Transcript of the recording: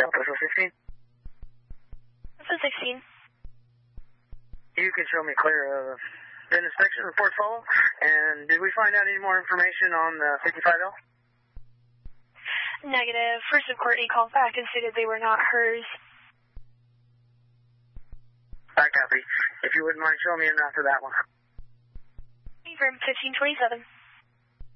Delta 16. Delta 16. You can show me clear of the inspection report follow. And did we find out any more information on the 55L? Negative. First of Courtney called back and stated they were not hers. I copy. If you wouldn't mind showing me enough for that one. Confirm 1527.